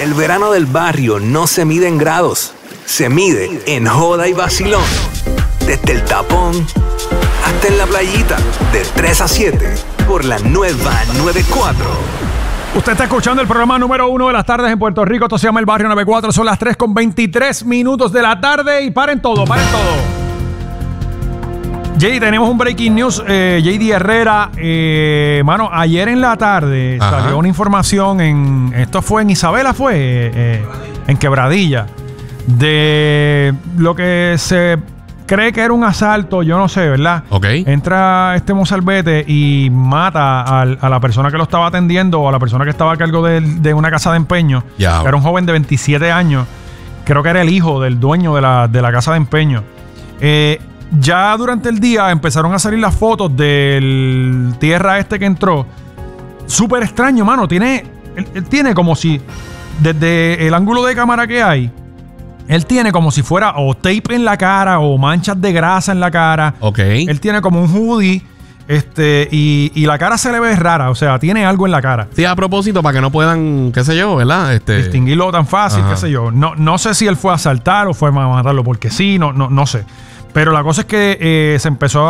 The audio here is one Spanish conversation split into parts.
El verano del barrio no se mide en grados, se mide en joda y vacilón. Desde el tapón hasta en la playita, de 3 a 7, por la nueva 94. Usted está escuchando el programa número 1 de las tardes en Puerto Rico. Esto se llama El Barrio 94. Son las 3:23 de la tarde. Y paren todo, paren todo. Jay, tenemos un breaking news. JD Herrera, mano, ayer en la tarde salió una información esto fue en Isabela, en Quebradilla, de lo que se cree que era un asalto, yo no sé, ¿verdad? Ok. Entra este mozalbete y mata a la persona que lo estaba atendiendo o a la persona que estaba a cargo de una casa de empeño. Era un joven de 27 años. Creo que era el hijo del dueño de la casa de empeño. Ya durante el día empezaron a salir las fotos del tierra que entró. Súper extraño, mano. Él tiene como si, desde el ángulo de cámara que hay, él tiene como si fuera o tape en la cara o manchas de grasa en la cara. Ok. Él tiene como un hoodie y la cara se le ve rara. O sea, tiene algo en la cara. Sí, a propósito, para que no puedan, qué sé yo, ¿verdad? Distinguirlo tan fácil, qué sé yo. No sé si él fue a asaltar o fue a matarlo porque sí, no sé. Pero la cosa es que se empezó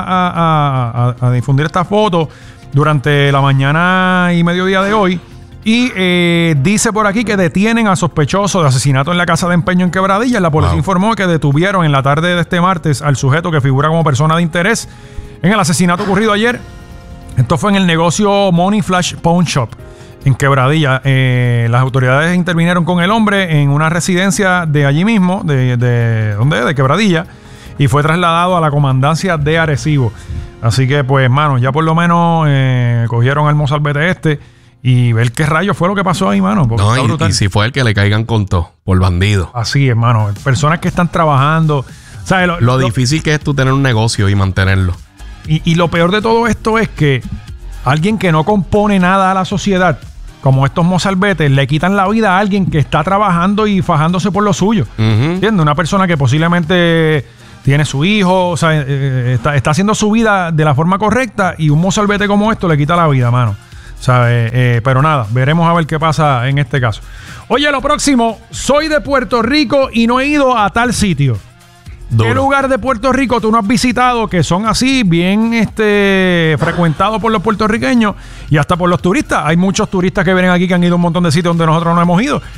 a difundir esta foto durante la mañana y mediodía de hoy. Y dice por aquí que detienen a sospechoso de asesinato en la casa de empeño en Quebradilla. La policía informó que detuvieron en la tarde de este martes al sujeto que figura como persona de interés en el asesinato ocurrido ayer. Esto fue en el negocio Money Flash Pawn Shop en Quebradilla. Las autoridades intervinieron con el hombre en una residencia de allí mismo, de Quebradilla, y fue trasladado a la comandancia de Arecibo. Así que, pues, mano, ya por lo menos cogieron al mozalbete y ver qué rayos fue lo que pasó ahí, mano. No, y si fue el que le caigan con todo, por bandido. Así es, mano. Personas que están trabajando. ¿Sabes? Lo difícil que es tú tener un negocio y mantenerlo. Y lo peor de todo esto es que alguien que no compone nada a la sociedad, como estos mozalbetes, le quitan la vida a alguien que está trabajando y fajándose por lo suyo. ¿Entiendes? Una persona que posiblemente tiene su hijo, o sea, está haciendo su vida de la forma correcta, y un mozalbete como esto le quita la vida, mano. Pero nada, veremos a ver qué pasa en este caso. Oye, lo próximo, soy de Puerto Rico y no he ido a tal sitio. ¿Qué lugar de Puerto Rico tú no has visitado que son así, bien frecuentados por los puertorriqueños y hasta por los turistas? Hay muchos turistas que vienen aquí que han ido a un montón de sitios donde nosotros no hemos ido.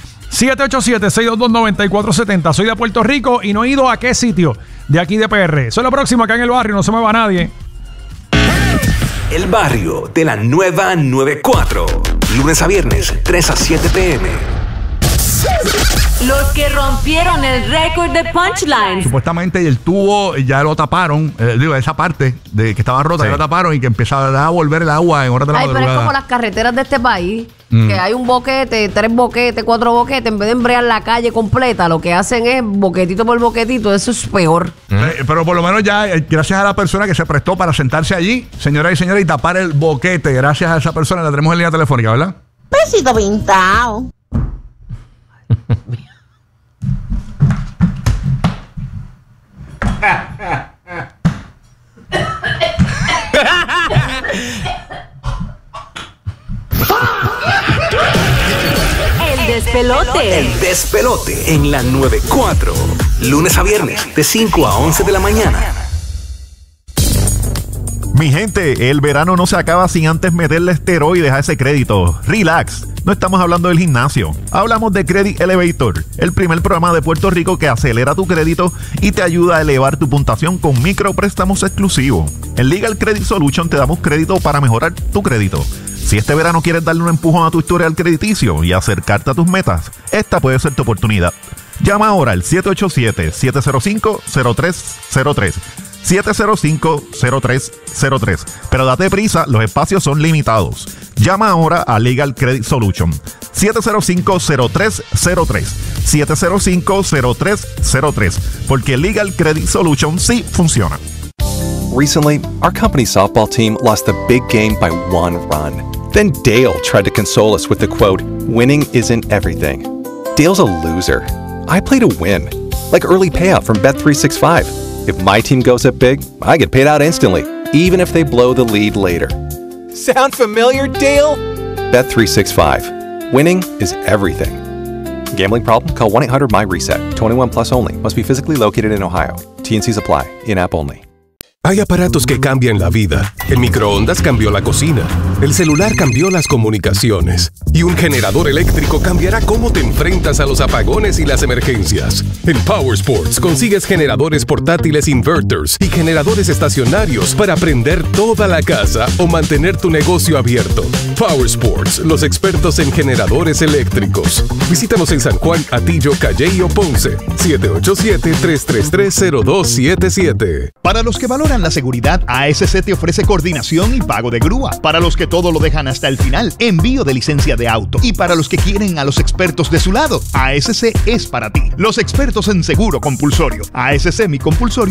787-622-9470. Soy de Puerto Rico y no he ido a qué sitio de aquí de PR. Eso es lo próximo acá en el barrio, no se me va nadie. El barrio de la nueva 94. Lunes a viernes, 3 a 7 p.m. Los que rompieron el récord de punchlines. Supuestamente el tubo ya lo taparon, esa parte de que estaba rota, ya lo taparon y que empezaba a volver el agua en horas de la madrugada. Pero es como las carreteras de este país, que hay un boquete, 3 boquetes, 4 boquetes, en vez de embrear la calle completa, lo que hacen es boquetito por boquetito. Eso es peor. Pero por lo menos ya, gracias a la persona que se prestó para sentarse allí, señoras y señores, y tapar el boquete, gracias a esa persona, la tenemos en línea telefónica, ¿verdad? Besito pintado. El despelote. El despelote en la 94. Lunes a viernes, de 5 a 11 de la mañana. Mi gente, el verano no se acaba sin antes meterle esteroides a ese crédito. Relax. No estamos hablando del gimnasio. Hablamos de Credit Elevator, el primer programa de Puerto Rico que acelera tu crédito y te ayuda a elevar tu puntuación con micropréstamos exclusivos. En Legal Credit Solution te damos crédito para mejorar tu crédito. Si este verano quieres darle un empujón a tu historial crediticio y acercarte a tus metas, esta puede ser tu oportunidad. Llama ahora al 787-705-0303. 705-0303. Pero date prisa, los espacios son limitados. Llama ahora a Legal Credit Solution. 705-0303. 705-0303. Porque Legal Credit Solution sí funciona. Recently, our company's softball team lost the big game by 1 run. Then Dale tried to console us with the quote, "Winning isn't everything." Dale's a loser. I play to win. Like early payout from Bet365. If my team goes up big, I get paid out instantly, even if they blow the lead later. Sound familiar, Dale? Bet365. Winning is everything. Gambling problem? Call 1-800-MY-RESET. 21 plus only. Must be physically located in Ohio. T&Cs apply. In-app only. Hay aparatos que cambian la vida. El microondas cambió la cocina. El celular cambió las comunicaciones. Y un generador eléctrico cambiará cómo te enfrentas a los apagones y las emergencias. En Power Sports consigues generadores portátiles inverters y generadores estacionarios para prender toda la casa o mantener tu negocio abierto. Power Sports, los expertos en generadores eléctricos. Visítanos en San Juan, Atillo, Calley o Ponce. 787-333-0277. Para los que valoran la seguridad, ASC te ofrece coordinación y pago de grúa. Para los que todo lo dejan hasta el final, envío de licencia de auto. Y para los que quieren a los expertos de su lado, ASC es para ti. Los expertos en seguro compulsorio. ASC Mi Compulsorio